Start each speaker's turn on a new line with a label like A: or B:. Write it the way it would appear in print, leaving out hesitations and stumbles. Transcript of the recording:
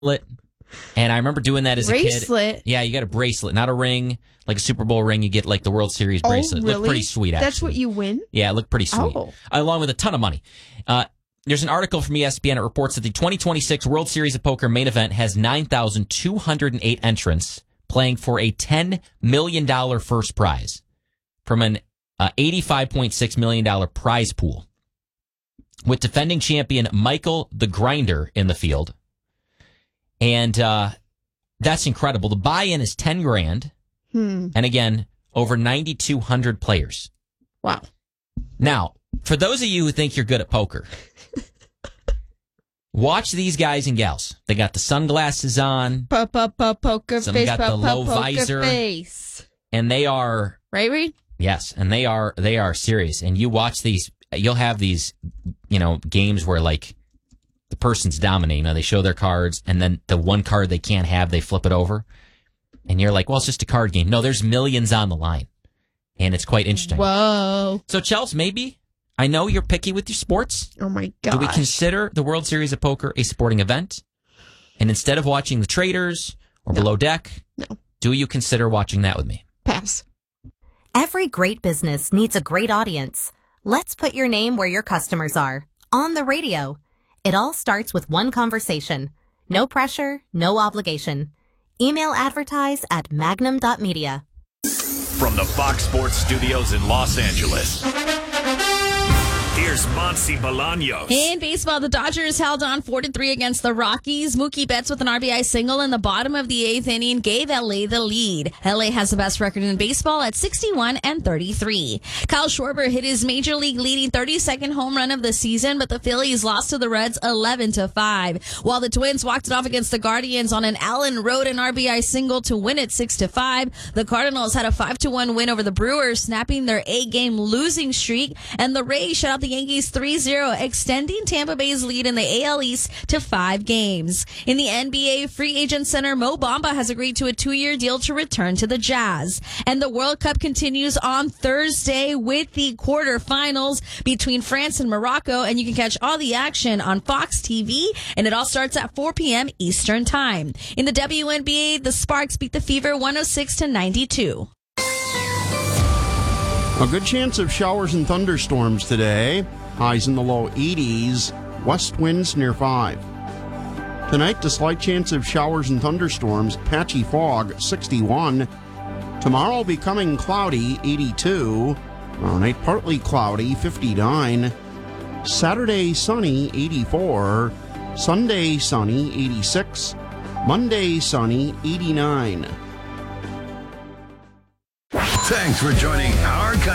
A: And I remember doing that as a kid.
B: Bracelet?
A: Yeah, you got a bracelet, not a ring. Like a Super Bowl ring, you get like the World Series bracelet.
B: Oh, really?
A: Looked pretty sweet, actually.
B: That's what you win?
A: Yeah, it looked pretty sweet.
B: Oh.
A: Along with a ton of money. There's an article from ESPN. It reports that the 2026 World Series of Poker main event has 9,208 entrants playing for a $10 million first prize from an $85.6 million prize pool, with defending champion Michael the Grinder in the field. And that's incredible. The buy-in is $10,000. And again, over 9,200 players.
B: Wow.
A: Now, for those of you who think you're good at poker, watch these guys and gals. They got the sunglasses on.
B: Poker
A: Some
B: face.
A: got the low
B: Poker
A: visor.
B: face.
A: And they are...
B: Right, Reed?
A: Yes, and they are serious. And you watch these, you'll have these, games where like the person's dominating. They show their cards, and then the one card they can't have, they flip it over. And you're like, well, it's just a card game. No, there's millions on the line. And it's quite interesting.
B: Whoa.
A: So, Chels, maybe, I know you're picky with your sports.
B: Oh, my God.
A: Do we consider the World Series of Poker a sporting event? And instead of watching the Traders or Below Deck, do you consider watching that with me?
B: Pass.
C: Every great business needs a great audience. Let's put your name where your customers are. On the radio. It all starts with one conversation. No pressure, no obligation. Email advertise at magnum.media.
D: From the Fox Sports Studios in Los Angeles, here's Monty Bolaños.
E: In baseball, the Dodgers held on 4-3 against the Rockies. Mookie Betts with an RBI single in the bottom of the 8th inning gave LA the lead. LA has the best record in baseball at 61-33. Kyle Schwarber hit his major league leading 32nd home run of the season, but the Phillies lost to the Reds 11-5. While the Twins walked it off against the Guardians on an Allen Road and RBI single to win it 6-5. The Cardinals had a 5-1 win over the Brewers, snapping their 8-game losing streak, and the Rays shut out the Yankees 3-0, extending Tampa Bay's lead in the AL East to 5 games. In the NBA, free agent center Mo Bamba has agreed to a 2-year deal to return to the Jazz. And the World Cup continues on Thursday with the quarterfinals between France and Morocco, and you can catch all the action on Fox TV, and it all starts at 4 p.m. Eastern Time. In the WNBA, the Sparks beat the Fever 106-92.
F: A good chance of showers and thunderstorms today. Highs in the low 80s. West winds near 5. Tonight, a slight chance of showers and thunderstorms. Patchy fog, 61. Tomorrow, becoming cloudy, 82. Tomorrow night, partly cloudy, 59. Saturday, sunny, 84. Sunday, sunny, 86. Monday, sunny, 89.
D: Thanks for joining our